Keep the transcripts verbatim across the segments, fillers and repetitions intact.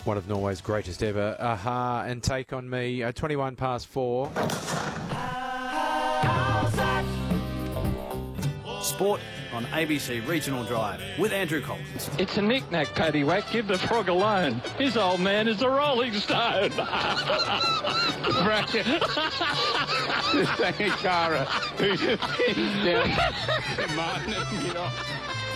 One of Norway's greatest ever. Aha, and Take On Me, uh, twenty-one past four. Sport on A B C Regional Drive with Andrew Collins. It's a knick-knack, paddywhack. Give the frog alone. His old man is a Rolling Stone. Bracket. This thing is Cara, who just pins down Martin and get off.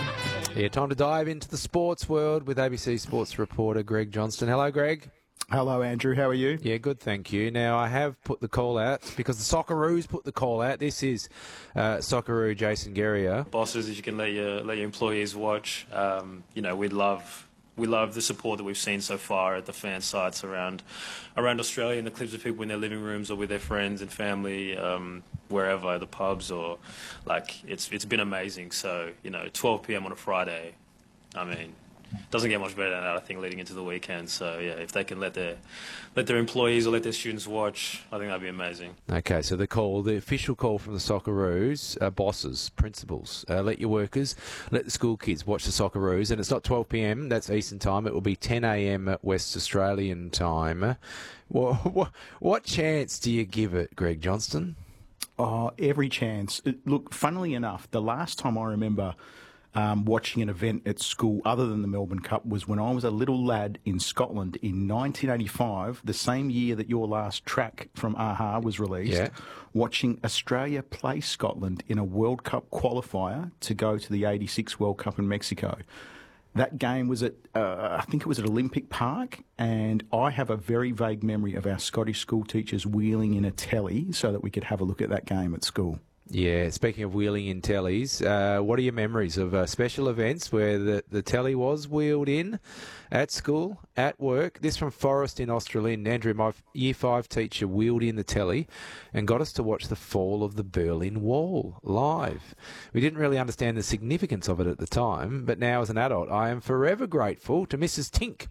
Yeah, time to dive into the sports world with A B C Sports reporter Greg Johnston. Hello, Greg. Hello, Andrew. How are you? Yeah, good, thank you. Now, I have put the call out because the Socceroos put the call out. This is uh, Socceroo Jason Guerrier. Bosses, if you can let your let your employees watch, um, you know, we'd love we love the support that we've seen so far at the fan sites around around Australia, and the clips of people in their living rooms or with their friends and family, um, wherever, the pubs, or like it's it's been amazing. So, you know, twelve p.m. on a Friday, I mean, doesn't get much better than that, I think, leading into the weekend. So, yeah, if they can let their let their employees or let their students watch, I think that'd be amazing. Okay, so the call, the official call from the Socceroos, uh, bosses, principals, uh, let your workers, let the school kids watch the Socceroos. And it's not twelve p.m, that's Eastern time. It will be ten a.m. West Australian time. What, what, what chance do you give it, Greg Johnston? Oh, every chance. Look, funnily enough, the last time I remember Um, watching an event at school other than the Melbourne Cup was when I was a little lad in Scotland in nineteen eighty-five, the same year that your last track from Aha was released, yeah. watching Australia play Scotland in a World Cup qualifier to go to the eighty-six World Cup in Mexico. That game was at, uh, I think it was at Olympic Park, and I have a very vague memory of our Scottish school teachers wheeling in a telly so that we could have a look at that game at school. Yeah, speaking of wheeling in tellies, uh, what are your memories of uh, special events where the, the telly was wheeled in at school, at work? This from Forest in Australind. Andrew, my year five teacher, wheeled in the telly and got us to watch the fall of the Berlin Wall live. We didn't really understand the significance of it at the time, but now as an adult, I am forever grateful to Missus Tink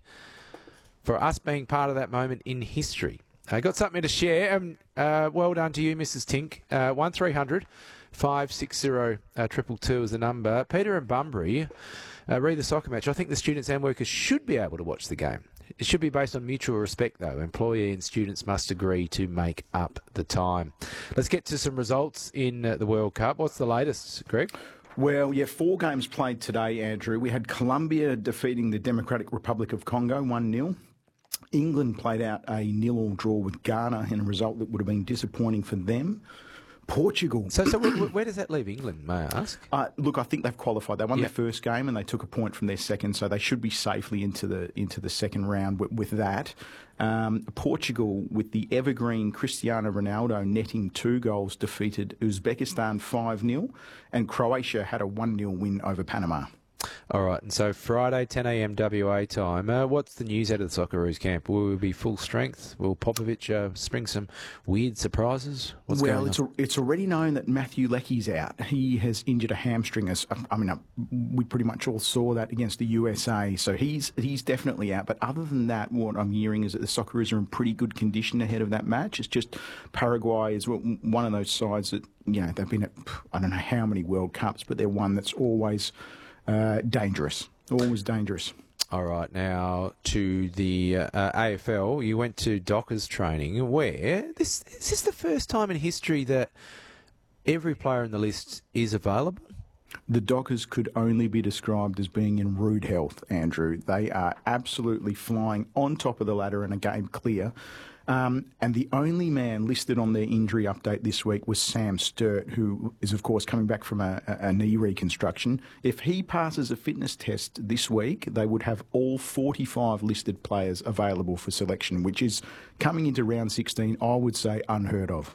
for us being part of that moment in history. I got something to share. Um, uh, well done to you, Missus Tink. Uh, one three hundred five six zero two two is the number. Peter and Bunbury, uh, read the soccer match. I think the students and workers should be able to watch the game. It should be based on mutual respect, though. Employee and students must agree to make up the time. Let's get to some results in uh, the World Cup. What's the latest, Greg? Well, yeah, four games played today, Andrew. We had Colombia defeating the Democratic Republic of Congo one nil. England played out a nil-all draw with Ghana in a result that would have been disappointing for them. Portugal. So, so where, where does that leave England, may I ask? Uh, look, I think they've qualified. They won yep. their first game and they took a point from their second, so they should be safely into the into the second round with, with that. Um, Portugal, with the evergreen Cristiano Ronaldo netting two goals, defeated Uzbekistan five nil, and Croatia had a one nil win over Panama. All right, and so Friday, ten a.m. W A time. Uh, what's the news out of the Socceroos camp? Will we be full strength? Will Popovic uh, spring some weird surprises? What's well, going it's on? A, it's already known that Matthew Leckie's out. He has injured a hamstring. As I mean, uh, we pretty much all saw that against the U S A. So he's he's definitely out. But other than that, what I'm hearing is that the Socceroos are in pretty good condition ahead of that match. It's just Paraguay is one of those sides that, you know, they've been at, I don't know how many World Cups, but they're one that's always Uh, dangerous, always dangerous. All right, now to the uh, A F L. You went to Dockers training. Where this is this the first time in history that every player in the list is available? The Dockers could only be described as being in rude health, Andrew. They are absolutely flying on top of the ladder in a game clear. Um, and the only man listed on their injury update this week was Sam Sturt, who is, of course, coming back from a, a knee reconstruction. If he passes a fitness test this week, they would have all forty-five listed players available for selection, which is, coming into round sixteen, I would say unheard of.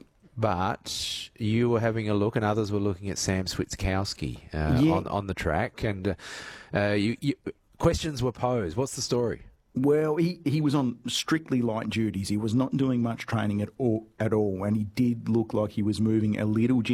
But you were having a look, and others were looking at Sam Switkowski uh, yeah. on, on the track, and uh, uh, you, you, questions were posed. What's the story? Well, he, he was on strictly light duties. He was not doing much training at all, at all, and he did look like he was moving a little